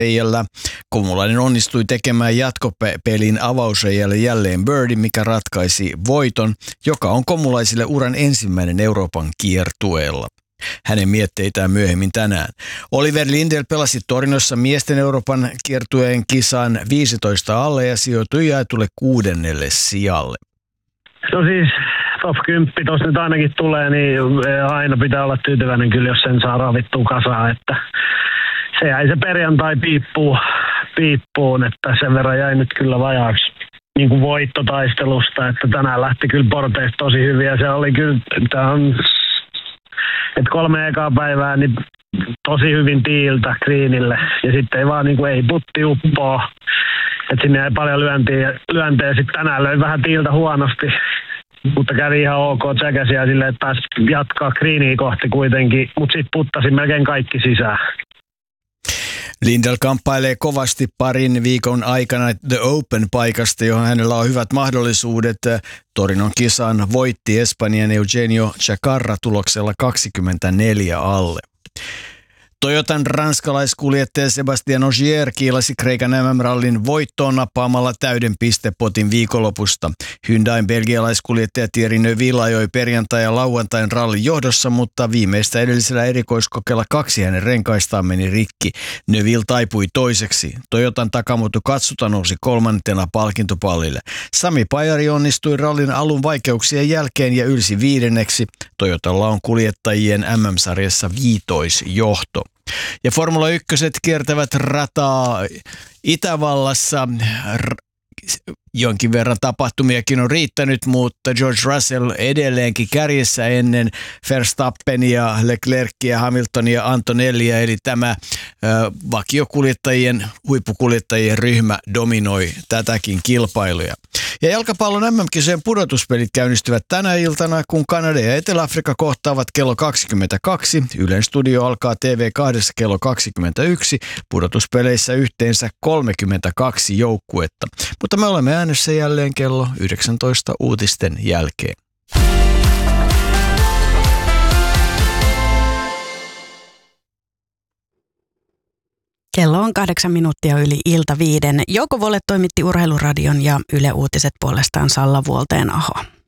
Komulainen onnistui tekemään jatkopelin avausreiälle jälleen birdie, mikä ratkaisi voiton, joka on komulaisille uran ensimmäinen Euroopan kiertueella. Hänen mietteitään myöhemmin tänään. Oliver Lindell pelasi Torinossa miesten Euroopan kiertueen kisan 15 alle ja sijoitui jaetulle 6. sijalle. No siis top 10 tuossa nyt ainakin tulee, niin aina pitää olla tyytyväinen kyllä, jos sen saa ravittua kasaan, että se jäi se perjantai piippuun, että sen verran jäi nyt kyllä vajaaksi niin kuin voittotaistelusta, että tänään lähti kyllä porteista tosi hyvin ja se oli kyllä, että 3 ekaa päivää niin tosi hyvin tiiltä greenille ja sitten ei vaan niin kuin ei putti uppoo, että sinne ei paljon lyöntejä, sitten tänään löi vähän tiiltä huonosti, mutta kävi ihan ok tsekäsiä silleen, että pääsi jatkaa greeniä kohti kuitenkin, mutta sitten puttasi melkein kaikki sisään. Lindell kamppailee kovasti parin viikon aikana The Open-paikasta, johon hänellä on hyvät mahdollisuudet. Torinon kisan voitti Espanjan Eugenio Chacarra tuloksella 24 alle. Toyotan ranskalaiskuljettaja Sébastien Ogier kiilasi Kreikan MM-rallin voittoon nappaamalla täyden pistepotin viikonlopusta. Hyundain belgialaiskuljettaja Thierry Neuville ajoi perjantai- ja lauantain rallin johdossa, mutta viimeistä edellisellä erikoiskokeella 2 hänen renkaistaan meni rikki. Neuville taipui toiseksi. Toyotan Takamoto Katsuta nousi 3. palkintopallille. Sami Pajari onnistui rallin alun vaikeuksien jälkeen ja ylsi 5. Toyotalla on kuljettajien MM-sarjassa 5. johto. Ja Formula 1 kiertävät rataa Itävallassa. Jonkin verran tapahtumiakin on riittänyt, mutta George Russell edelleenkin kärjessä ennen Verstappenia, Leclercia, Hamiltonia, Antonellia, eli tämä vakiokuljettajien, huippukuljettajien ryhmä dominoi tätäkin kilpailuja. Ja jalkapallon MM-kisojen pudotuspelit käynnistyvät tänä iltana, kun Kanada ja Etelä-Afrikka kohtaavat kello 22. Ylen studio alkaa TV2 kello 21. Pudotuspeleissä yhteensä 32 joukkuetta. Mutta me olemme äänessä jälleen kello 19 uutisten jälkeen. Kello on 8 minuuttia yli ilta 5. Jouko Volle toimitti Urheiluradion ja Yle Uutiset puolestaan Salla Vuolteen-aho.